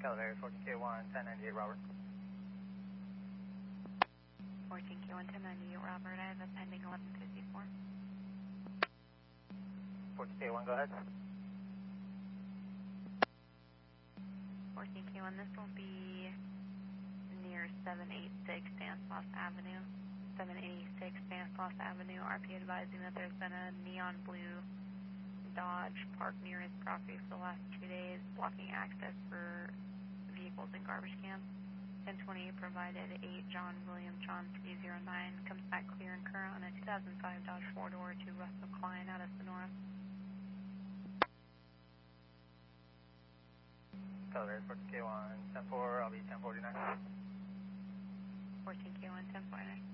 Elevator 14K1, 1098 Robert. 14K1, 1098 Robert, I have a pending 1154. 14K1, go ahead. 14K1, this will be near 786 Stanislaus Avenue. 786 Stanislaus Avenue, RP advising that there's been a neon blue Dodge parked near his property for the last 2 days, blocking access for vehicles and garbage cans. 1028 provided 8 John William John 309, comes back clear and current on a 2005 Dodge 4-door to Russell Klein out of Sonora. Elevator 14K1, 10-4, I'll be 1049. 14K1, 1049.